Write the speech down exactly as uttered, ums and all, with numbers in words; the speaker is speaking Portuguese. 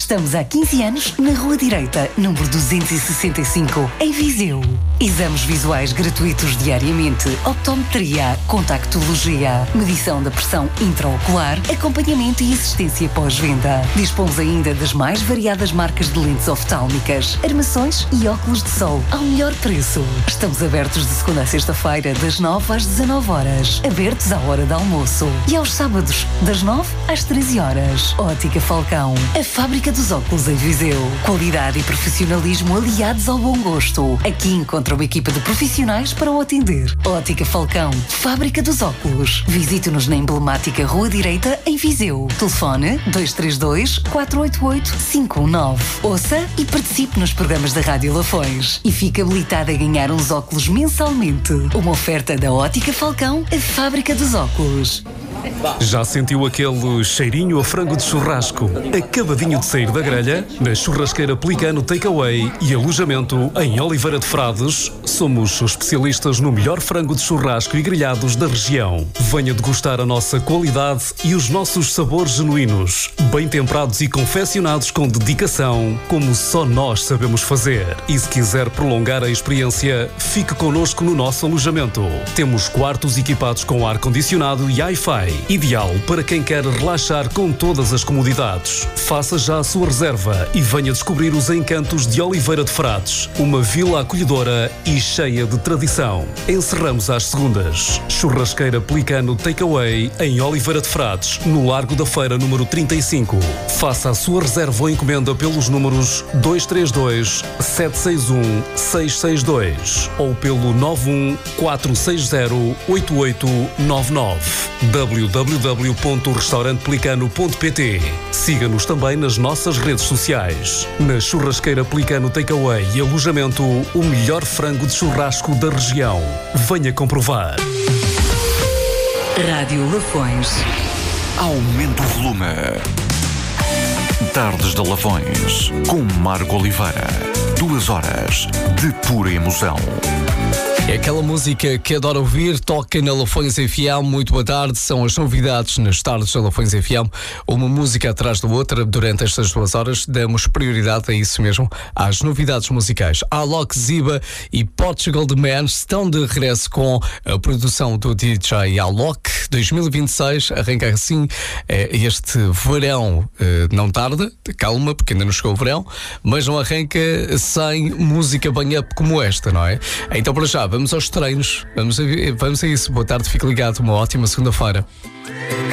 Estamos há quinze anos na Rua Direita, número duzentos e sessenta e cinco, em Viseu. Exames visuais gratuitos diariamente, optometria, contactologia, medição da pressão intraocular, acompanhamento e assistência pós-venda. Dispomos ainda das mais variadas marcas de lentes oftálmicas, armações e óculos de sol ao melhor preço. Estamos abertos de segunda a sexta-feira, das nove às dezanove horas. Abertos à hora de almoço. E aos sábados, das nove às treze horas. Ótica Falcão, a fábrica dos óculos em Viseu. Qualidade e profissionalismo aliados ao bom gosto. Aqui encontra uma equipa de profissionais para o atender. Ótica Falcão, fábrica dos óculos. Visite-nos na emblemática Rua Direita, em Viseu. Telefone dois três dois, quatro oito oito, cinco um nove. Ouça e participe nos programas da Rádio Lafões. E fique habilitado a ganhar uns óculos mensalmente. Uma oferta da Ótica Falcão, a fábrica dos óculos. Já sentiu aquele cheirinho a frango de churrasco acabadinho de sair da grelha? Na Churrasqueira Pelicano Takeaway e alojamento em Oliveira de Frades, somos os especialistas no melhor frango de churrasco e grelhados da região. Venha degustar a nossa qualidade e os nossos sabores genuínos, bem temperados e confeccionados com dedicação, como só nós sabemos fazer. E se quiser prolongar a experiência, fique connosco no nosso alojamento. Temos quartos equipados com ar-condicionado e Wi-Fi, ideal para quem quer relaxar com todas as comodidades. Faça já a sua reserva e venha descobrir os encantos de Oliveira de Frades, uma vila acolhedora e cheia de tradição. Encerramos às segundas. Churrasqueira Pelicano Takeaway em Oliveira de Frades, no Largo da Feira número trinta e cinco. Faça a sua reserva ou encomenda pelos números dois três dois, sete seis um, seis seis dois ou pelo nove um quatro seis zero, oito oito nove nove. w w w ponto restaurante pelicano ponto p t. Siga-nos também nas nossas redes sociais. Na Churrasqueira Pelicano Takeaway e alojamento, o melhor frango de churrasco da região. Venha comprovar. Rádio Lafões. Aumenta o volume. Tardes de Lafões, com Marco Oliveira. Duas horas de pura emoção. É aquela música que adoro ouvir, toca na Lafões F M. Muito boa tarde, são as novidades nas tardes da Lafões F M. Uma música atrás da outra, durante estas duas horas damos prioridade a isso mesmo, às novidades musicais. Alok, Ziba e Portugal The Man estão de regresso com a produção do D J Alok. dois mil e vinte e seis arranca assim este verão. Não tarda, calma, porque ainda não chegou o verão, mas não arranca sem música bang-up como esta, não é? Então para já, vamos aos treinos, vamos a, vamos a isso. Boa tarde, fique ligado, uma ótima segunda-feira.